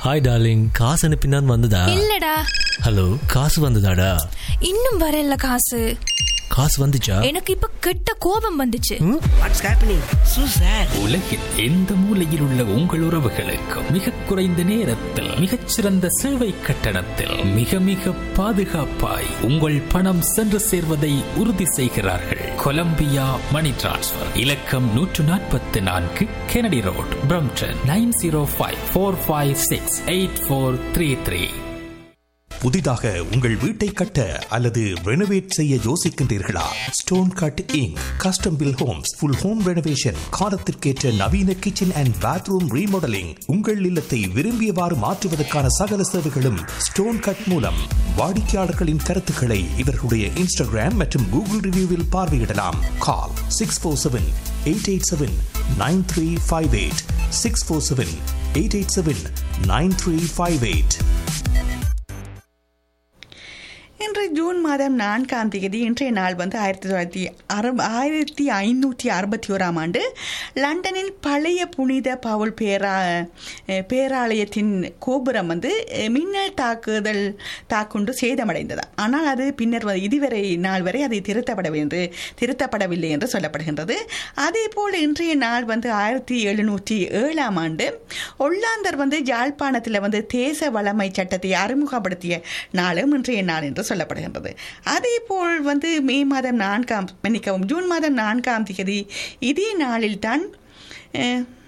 Hi darling, காசு அனுப்பினான் வந்ததா? இல்லடா. ஹலோ, காசு வந்ததாடா? இன்னும் வரல காசு. காசு வந்துச்சா? எனக்கு இப்ப கெட்ட கோபம் வந்துச்சு. What's happening சூசர்? உலகின் எந்த மூலையில் உள்ள உங்கள் உறவுகளுக்கு மிக குறைந்த நேரத்தில் மிகச்சிறந்த சேவை கட்டணத்தில் மிக மிக பாதுகாப்பாய் உங்கள் பணம் சென்று சேர்வதை உறுதி செய்கிறார்கள். கொலம்பியா மணி டிரான்ஸ்ஃபர். இலக்கம் 144 கெனடி ரோட், பிரம்டன் 9054568433. புதிதாக உங்கள் வீட்டை கட்ட அல்லது ரெனோவேட் செய்ய யோசிக்கின்றீர்களா? Stone cut ink custom bill Holmes full home renovation, காலத்திற்கேற்ற நவீன கிச்சன் அண்ட் பாத்ரூம் ரீமாடலிங், உங்கள் இல்லத்தை விரும்பியவாறு மாற்றுவதற்கான சகல சேவைகளும் ஸ்டோன் கட் மூலம். வாடிக்கையாளர்களின் கருத்துக்களை இவர்களுடைய இன்ஸ்டாகிராம் மற்றும் கூகுள் ரிவ்யூவில் பார்வையிடலாம். கால் 647-887-9358 647-887-9358. இன்று ஜூன் மாதம் 4ஆம் தேதி. இன்றைய நாள் 1561 ஆண்டு லண்டனில் பழைய புனித பவுல் பேராலயத்தின் கோபுரம் மின்னல் தாக்குண்டு சேதமடைந்தது. ஆனால் அது பின்னர் இதுவரை நாள் வரை அது திருத்தப்படவில்லை என்று சொல்லப்படுகின்றது. அதே போல் இன்றைய நாள் 1707ஆம் ஆண்டு ஒல்லாந்தர் யாழ்ப்பாணத்தில் தேச வளமை சட்டத்தை அறிமுகப்படுத்திய நாளும் இன்றைய நாள் என்று சொல்லப்படுகின்றது. அதே போல் மே மாதம் ஜூன் மாதம் 4ஆம் தேதி இதே நாளில் தான்